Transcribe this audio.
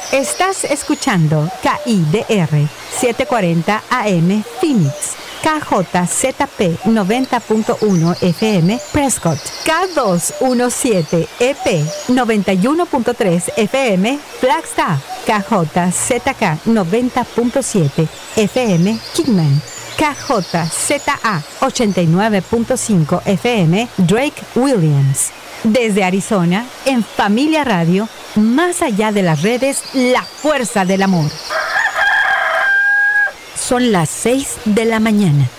Estás escuchando KIDR 740 AM Phoenix, KJZP 90.1 FM Prescott, K217EP 91.3 FM Flagstaff, KJZK 90.7 FM Kingman, KJZA 89.5 FM Drake Williams. Desde Arizona, en Familia Radio, más allá de las redes, la fuerza del amor. Son las 6 de la mañana.